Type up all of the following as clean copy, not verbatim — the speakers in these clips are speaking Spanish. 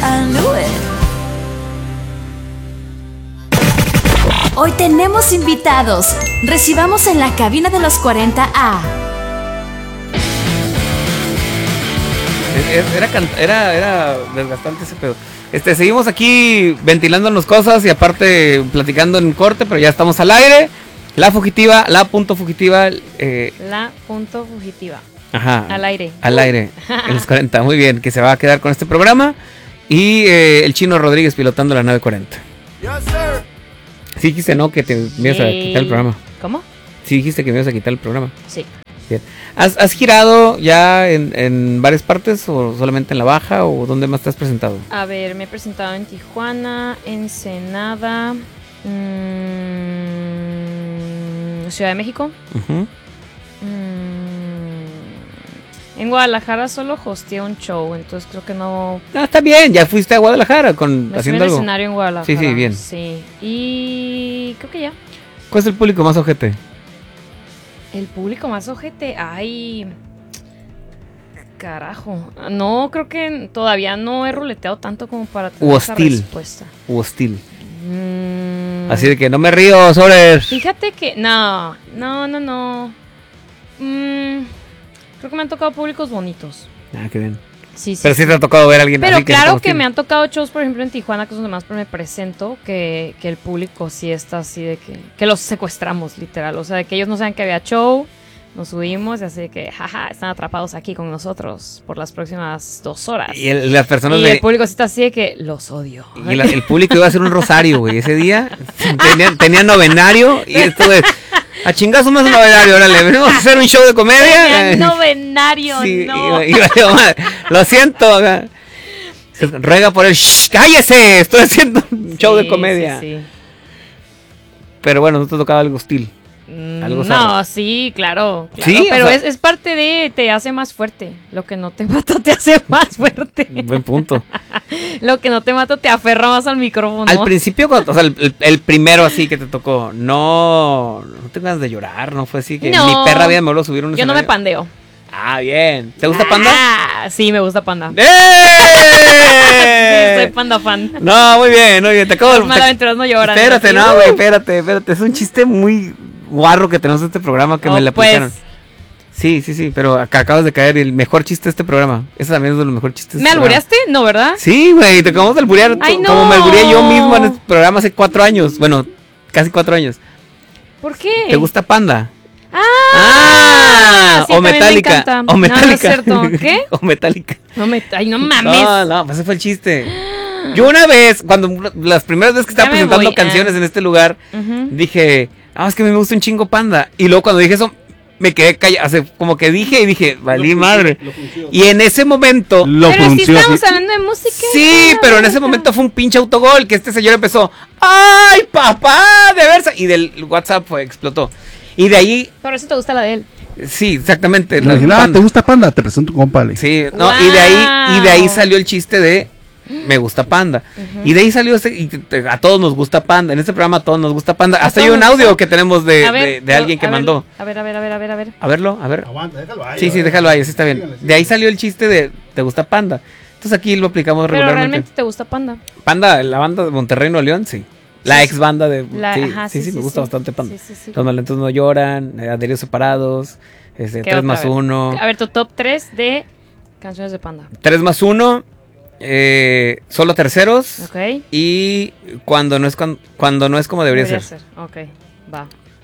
I knew it. Hoy tenemos invitados. Recibamos en la cabina de los 40 a... Era desgastante ese pedo. Seguimos aquí ventilándonos cosas y aparte platicando en corte, pero ya estamos al aire. La fugitiva, la punto fugitiva. La punto fugitiva. Ajá. Al aire. Al aire. En los 40. Muy bien, que se va a quedar con este programa. Y el Chino Rodríguez pilotando la nave 40. Yes, sir. Sí dijiste, ¿no? Que te ibas a quitar el programa. ¿Cómo? Sí dijiste que me ibas a quitar el programa. Sí. Bien. ¿Has girado ya en varias partes o solamente en la Baja o dónde más te has presentado? A ver, me he presentado en Tijuana, Ensenada, Ciudad de México. Uh-huh. En Guadalajara solo hosteé un show, entonces creo que no... Ah, está bien, ya fuiste a Guadalajara Me haciendo subí algo. al escenario en Guadalajara. Sí, sí, bien. Sí, y creo que ya. ¿Cuál es el público más ojete? El público más ojete, ay... Carajo. No, creo que todavía no he ruleteado tanto como para tener esa respuesta. U hostil. Así de que no me río, sobres. Fíjate que... No. Creo que me han tocado públicos bonitos. Ah, qué bien. Sí. Pero sí te ha tocado ver a alguien pero así. Pero claro que que me han tocado shows, por ejemplo, en Tijuana, que es donde más me presento, que el público sí está así de que los secuestramos, literal. O sea, de que ellos no saben que había show, nos subimos y así de que, jaja, están atrapados aquí con nosotros por las próximas 2 horas. Y las personas el público sí está así de que los odio. Y el público iba a hacer un rosario, güey. Ese día tenía novenario y esto de... A chingazo más un novenario, órale, venimos a hacer un show de comedia. Novenario, sí, no. Lo siento. Ruega por el cállese, estoy haciendo un show de comedia. Sí. Pero bueno, no te tocaba algo hostil. Algo no, sí, claro. Sí, pero o sea, es parte de, te hace más fuerte. Lo que no te mata te hace más fuerte. Buen punto. Lo que no te mata te aferra más al micrófono. Al principio, o sea, el primero así que te tocó, no te ganas de llorar, no fue así que no, mi perra vida me volvió a subir un Yo escenario. no me pandeo. Ah, bien. ¿Te gusta Panda? Sí, me gusta Panda. ¡Eh! Sí, soy Panda fan. No, muy bien, muy bien. Te acabo de... Los malaventuras no lloran. Espérate, no, güey, espérate. Es un chiste muy guarro que tenemos en este programa que me le aplicaron. Sí, pero acá acabas de caer el mejor chiste de este programa. Ese también es de los mejores chistes. ¿Me albureaste? No, ¿verdad? Sí, güey, te acabamos de alburear. Ay, no. Como me albureé yo mismo en este programa hace 4 años. Bueno, casi 4 años. ¿Por qué? ¿Te gusta Panda? Sí, o Metallica. O Metallica. No es cierto. ¿Qué? O Metallica. Ay, no mames. No, pues ese fue el chiste. Yo una vez, cuando las primeras veces que estaba presentando canciones en este lugar, dije, es que a mí me gusta un chingo Panda. Y luego cuando dije eso, me quedé callado, como que dije, valí madre. Y en ese momento... Pero si estamos hablando de música. Sí, pero en ese momento fue un pinche autogol que este señor empezó, ¡ay, papá! De versa. Y del WhatsApp explotó. Y de ahí... Por eso te gusta la de él. Sí, exactamente. ¿Te gusta Panda? Te presento un compa. Sí, no, wow. y de ahí salió el chiste de me gusta Panda. Y de ahí salió a todos nos gusta Panda. En este programa a todos nos gusta Panda. Hasta hay un audio que tenemos de alguien que mandó. A ver. A verlo. Aguanta, déjalo ahí. Sí, déjalo ahí, así está bien. De ahí salió el chiste de te gusta Panda. Entonces aquí lo aplicamos regularmente. Pero realmente te gusta Panda. Panda, la banda de Monterrey, Nuevo León, sí. La ex banda de... Sí, me gusta bastante Panda. Sí. Los Malentos No Lloran, Adheridos Separados, 3 más 1. A ver, tu top 3 de canciones de Panda. 3 más 1, Solo Terceros. Ok. Y Cuando no es como debería ser. Ok, va.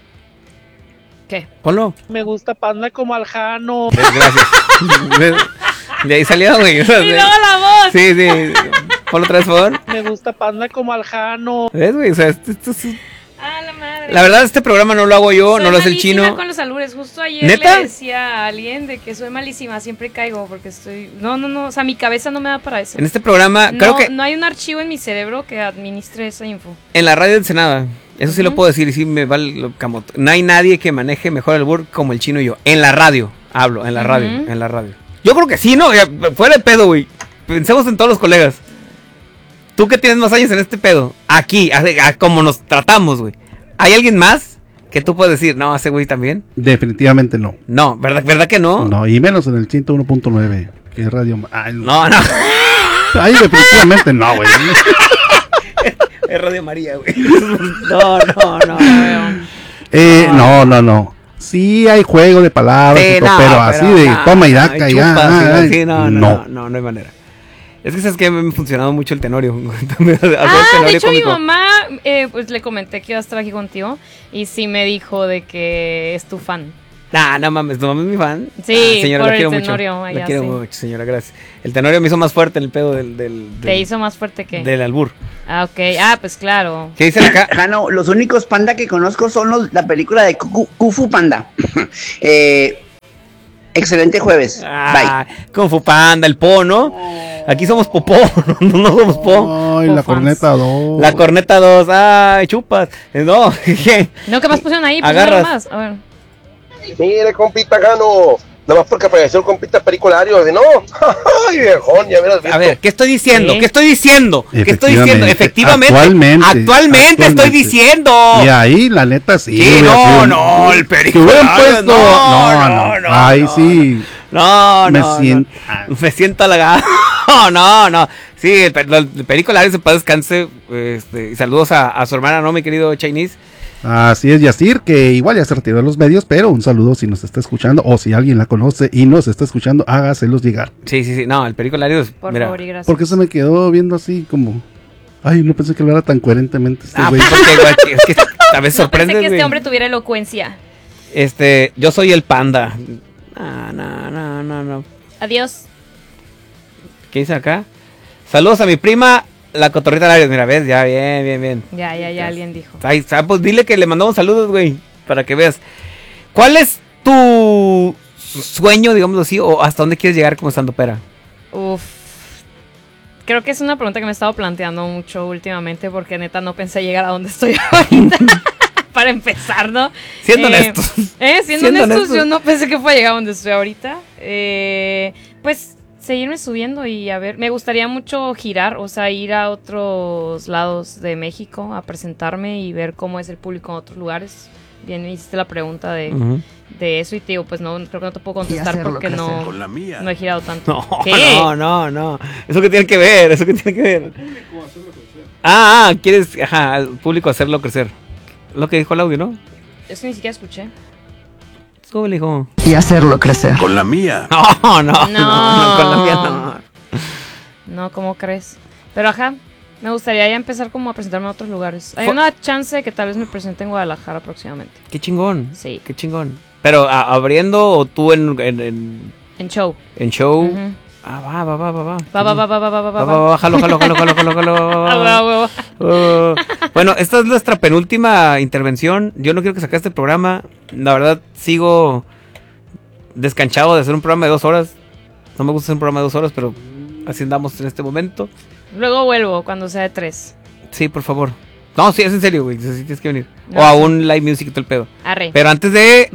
¿Qué? Ponlo. Me gusta Panda como Aljano. Gracias. De ahí salió, güey. Y luego la voz. Sí. Ponlo otra vez, por favor. Me gusta Panda como Aljano. ¿Ves, güey? O sea, esto es... La madre. La verdad, este programa no lo hago yo, no lo hace el Chino. Con los albures. Justo ayer ¿Neta? le decía a alguien de que soy malísima, siempre caigo porque estoy... No, o sea, mi cabeza no me da para eso. En este programa, creo que... No hay un archivo en mi cerebro que administre esa info. En la radio de Ensenada, eso sí lo puedo decir y sí me vale lo camote. No hay nadie que maneje mejor el albur como el Chino y yo. En la radio, hablo, en la radio. Yo creo que sí, ¿no? Ya, fuera de pedo, güey. Pensemos en todos los colegas. Tú que tienes más años en este pedo, aquí, como nos tratamos, güey. ¿Hay alguien más que tú puedes decir, no, ese güey también? Definitivamente no. No, ¿verdad que no? No, y menos en el 101.9, que es radio... Ay, No. Ahí definitivamente no, güey. Es Radio María, güey. No. No. Sí hay juego de palabras, Sí, pero así de toma y daca y ya. Sí, no hay manera. Es que sabes que me ha funcionado mucho el Tenorio. De hecho mi mamá, pues le comenté que iba a estar aquí contigo y sí me dijo de que es tu fan. No mames, tu mamá es mi fan. Sí, señora, por la quiero el mucho. Tenorio allá, La quiero sí. mucho, señora, gracias. El Tenorio me hizo más fuerte en el pedo ¿Te hizo más fuerte que? del albur. Ah, ok. Pues claro. ¿Qué dicen acá? Jano, los únicos panda que conozco son la película de Kung Fu Panda. Excelente jueves. Bye. Kung Fu Panda, el Po, ¿no? Aquí somos Popó, no somos Po. Ay, la corneta 2. La corneta 2, ay, chupas. No, No, ¿qué más pusieron ahí? Agarras. Más. A ver. Mire, compita Gano, nada más porque apareció el compita periculario, no, ay, viejón, ya verás. A ver, ¿qué estoy diciendo? ¿Sí? ¿Qué estoy diciendo? Efectivamente. Actualmente estoy diciendo. Y ahí, la neta, sí. Sí, no, el Que hubieran periculario, puesto. No. Ahí sí. No. Me siento halagado. No. Sí, el periculario se puede descanse. Y saludos a su hermana, ¿no, mi querido Chinese? Así es, Yacir, que igual ya se retiró de los medios, pero un saludo si nos está escuchando, o si alguien la conoce y nos está escuchando, hágaselos llegar. Sí, no, el periculario es, Por mira. favor y gracias. Porque se me quedó viendo así como, ay, no pensé que hablara tan coherentemente este güey. Porque, güey, es que a veces No sorprende. pensé que este hombre tuviera elocuencia. Yo soy el panda. No. Adiós. ¿Qué dice acá? Saludos a mi prima, la cotorrita Larios. Mira, ves, ya, bien. Ya, alguien dijo. Ahí, pues dile que le mandamos saludos, güey, para que veas. ¿Cuál es tu sueño, digamos así, o hasta dónde quieres llegar como estandopera? Creo que es una pregunta que me he estado planteando mucho últimamente porque neta no pensé llegar a donde estoy ahorita. Para empezar, ¿no? Siendo honestos. Siendo honestos, yo no pensé que fuera a llegar a donde estoy ahorita. Pues seguirme subiendo y a ver, me gustaría mucho girar, o sea, ir a otros lados de México a presentarme y ver cómo es el público en otros lugares. Bien, me hiciste la pregunta de eso y te digo, pues no, creo que no te puedo contestar porque no he girado tanto. No, ¿Qué? no. ¿Eso qué tiene que ver? Quieres, al público hacerlo crecer. Lo que dijo el audio, ¿no? Eso ni siquiera escuché. Súbele, hijo. Y hacerlo crecer. Con la mía. No, con la mía no. No, ¿cómo crees? Pero me gustaría ya empezar como a presentarme a otros lugares. Hay una chance de que tal vez me presente en Guadalajara próximamente. Qué chingón. Sí. Qué chingón. Pero abriendo o tú en show. En show. Uh-huh. Va. Jalo. Bueno, esta es nuestra penúltima intervención. Yo no quiero que saque este programa. La verdad, sigo descanchado de hacer un programa de 2 horas. No me gusta hacer un programa de 2 horas, pero así andamos en este momento. Luego vuelvo cuando sea de 3. Sí, por favor. No, sí, es en serio, güey. Sí, tienes que venir. No, o a sí. un live music y todo el pedo. Arre. Pero antes de...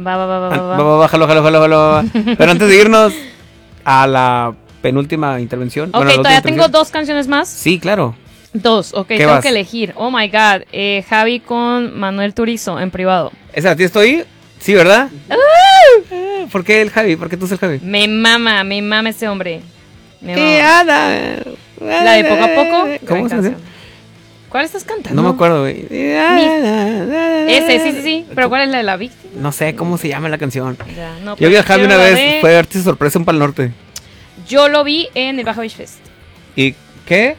Va. Pero antes de irnos a la penúltima intervención. Ok, bueno, la todavía última tengo intervención. 2 canciones más. Sí, claro. 2, ok, tengo vas? que elegir. Oh my god. Javi con Manuel Turizo en privado. ¿Esa la tienes tú ahí? Sí, ¿verdad? ¿Por qué el Javi? ¿Por qué tú eres el Javi? Me mama ese hombre. Me mama. La de Poco a Poco. ¿Cómo gran se canción. llama? ¿Cuál estás cantando? No me acuerdo, güey. Ese, sí. Pero ¿cuál es la de la víctima? No sé cómo se llama la canción. Ya, no, Yo vi a Javi quiero una la vez, de- fue artista sorpresa en Pal Norte. Yo lo vi en el Baja Beach Fest. ¿Y qué?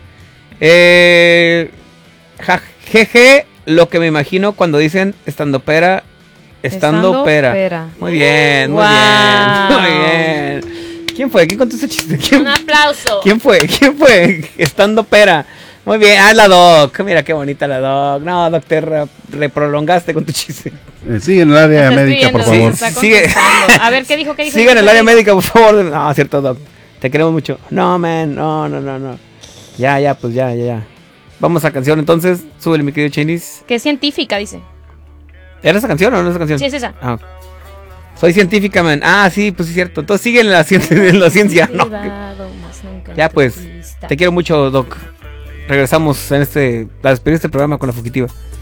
Jeje, lo que me imagino cuando dicen estandopera. Estandopera. Muy bien, muy Wow. bien. Muy bien. ¿Quién fue? ¿Quién contó ese chiste? Un aplauso. ¿Quién fue? Estandopera. Muy bien. La Doc. Mira qué bonita la Doc. No, Doc, te reprolongaste con tu chiste. Sigue en el área Está médica, por escribiendo, favor. está Sigue. contestando. A ver, ¿qué dijo? Siga en el área médica, por favor. No, cierto, Doc. Te queremos mucho. No, man. No. Ya, pues ya. Vamos a canción entonces. Súbele, mi querido Chinese. Que es científica, dice. ¿Era esa canción o no es esa canción? Sí, es esa. Ah, ok. Soy científica, man. Sí, pues sí, cierto. Entonces sigue en la ciencia. No. Privado, más nunca Ya, pues. entrevista. Te quiero mucho, Doc. Regresamos en la despedida de este programa con la fugitiva.